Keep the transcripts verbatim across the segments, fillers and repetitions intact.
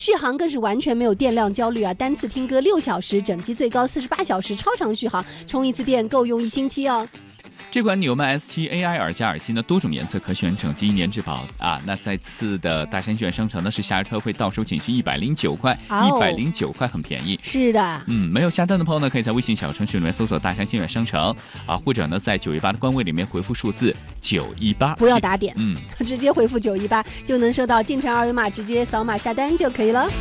续航更是完全没有电量焦虑啊！单次听歌六小时，整机最高四十八小时，超长续航，充一次电够用一星期哦。 这款纽曼 S 七 A I 耳夹耳机呢，多种颜色可选，整机一年质保啊。那再次的大山学院商城呢，是下车会到手仅需一百零九块，一百零九块很便宜。 是的， 嗯，没有下单的朋友呢，可以在微信小程序里面搜索大山学院商城啊，或者呢在九一八的官微里面回复数字九一八， 不要打点， 嗯， 直接回复九一八就能收到进城二维码，直接扫码下单就可以了。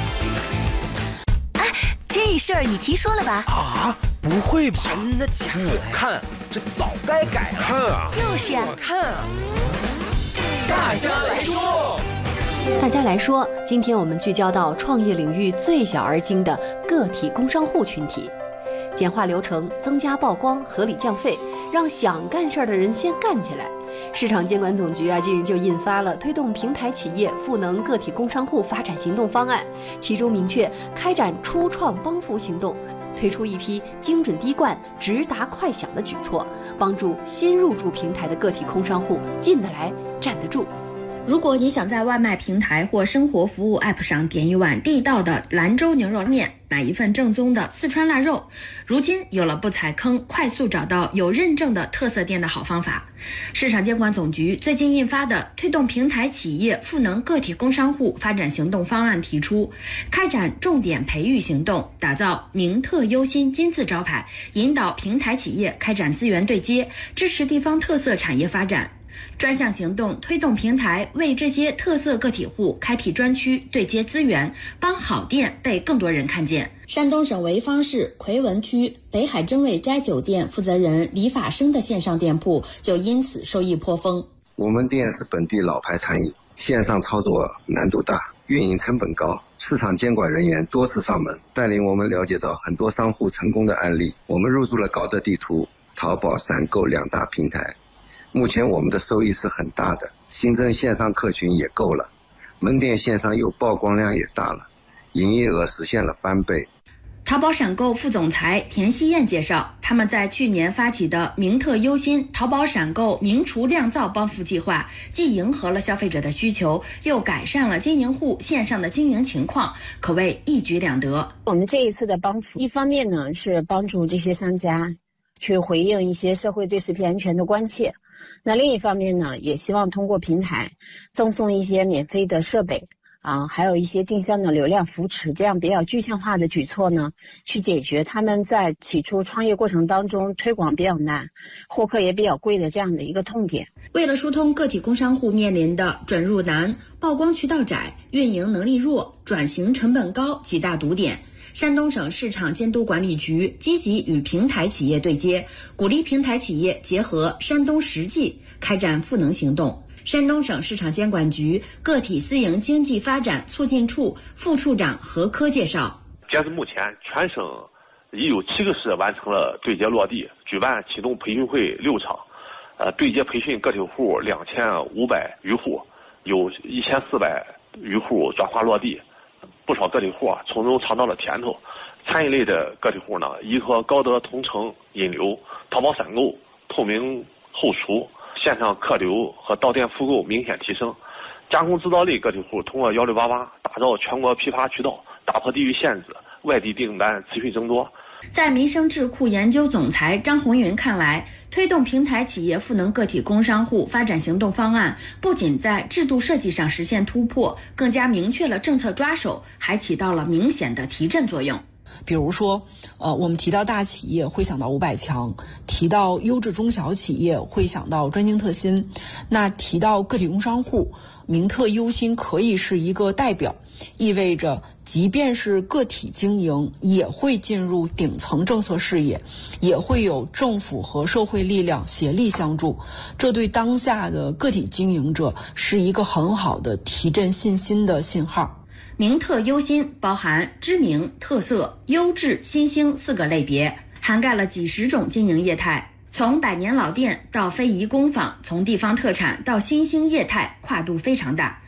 哎，这事儿你听说了吧？ 啊，不会吧？ 真的假的？ 我看这早该改了。 看啊， 就是啊， 我看啊。 大家来说， 大家来说，今天我们聚焦到创业领域最小而精的个体工商户群体，简化流程，增加曝光，合理降费，让想干事儿的人先干起来。市场监管总局啊，近日就印发了推动平台企业赋能个体工商户发展行动方案，其中明确开展初创帮扶行动，推出一批精准滴灌、直达快响的举措，帮助新入驻平台的个体工商户进得来、站得住。 如果你想在外卖平台或生活服务 App 上点一碗地道的兰州牛肉面，买一份正宗的四川腊肉，如今有了不踩坑、快速找到有认证的特色店的好方法。市场监管总局最近印发的《推动平台企业赋能个体工商户发展行动方案》提出，开展重点培育行动，打造名特优心金字招牌，引导平台企业开展资源对接，支持地方特色产业发展。专项行动推动平台为这些特色个体户开辟专区，对接资源，帮好店被更多人看见。山东省潍坊市奎文区北海真味斋酒店负责人李法生的线上店铺就因此收益颇丰。 我们店是本地老牌餐饮，线上操作难度大，运营成本高，市场监管人员多次上门，带领我们了解到很多商户成功的案例。我们入驻了高德地图、淘宝、闪购两大平台，目前我们的收益是很大的，新增线上客群也够了，门店线上又曝光量也大了，营业额实现了翻倍。 淘宝闪购副总裁田希燕介绍，他们在去年发起的名特优心淘宝闪购名厨酿造帮扶计划，既迎合了消费者的需求，又改善了经营户线上的经营情况，可谓一举两得。 我们这一次的帮扶，一方面呢是帮助这些商家去回应一些社会对食品安全的关切，那另一方面呢，也希望通过平台赠送一些免费的设备啊，还有一些定向的流量扶持，这样比较具象化的举措呢，去解决他们在起初创业过程当中推广比较难、获客也比较贵的这样的一个痛点。 为了疏通个体工商户面临的准入难、曝光渠道窄、运营能力弱、转型成本高几大堵点，山东省市场监督管理局积极与平台企业对接，鼓励平台企业结合山东实际开展赋能行动。山东省市场监管局个体私营经济发展促进处副处长何科介绍， 截至目前，全省已有七个市完成了对接落地，举办启动培训会六场，呃，对接培训个体户两千五百余户，有一千四百余户转化落地，不少个体户啊从中尝到了甜头。餐饮类的个体户呢，依托高德同城引流、淘宝闪购、透明后厨、线上客流和到店复购明显提升。加工制造类个体户通过幺六八八打造全国批发渠道，打破地域限制，外地订单持续增多。 在民生智库研究总裁张红云看来，推动平台企业赋能个体工商户发展行动方案不仅在制度设计上实现突破，更加明确了政策抓手，还起到了明显的提振作用。 比如说，呃，我们提到大企业会想到五百强，提到优质中小企业会想到专精特新，那提到个体工商户，名特优心可以是一个代表，意味着即便是个体经营也会进入顶层政策视野，也会有政府和社会力量协力相助，这对当下的个体经营者是一个很好的提振信心的信号。 名特优心包含知名、特色、优质、新兴四个类别，涵盖了几十种经营业态，从百年老店到非遗工坊，从地方特产到新兴业态，跨度非常大。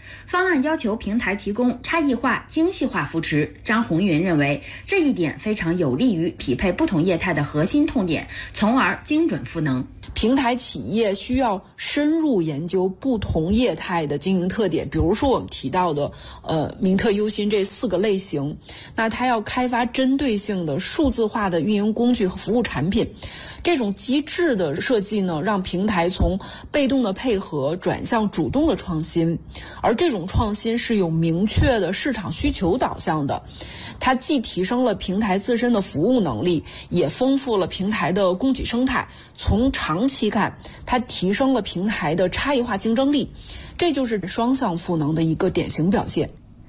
方案要求平台提供差异化、精细化扶持。张红云认为，这一点非常有利于匹配不同业态的核心痛点，从而精准赋能。 平台企业需要深入研究不同业态的经营特点，比如说我们提到的呃名特优新这四个类型，那它要开发针对性的数字化的运营工具和服务产品。这种机制的设计呢，让平台从被动的配合转向主动的创新，而这种创新是有明确的市场需求导向的。它既提升了平台自身的服务能力，也丰富了平台的供给生态。从长期看，它提升了平台的差异化竞争力，这就是双向赋能的一个典型表现。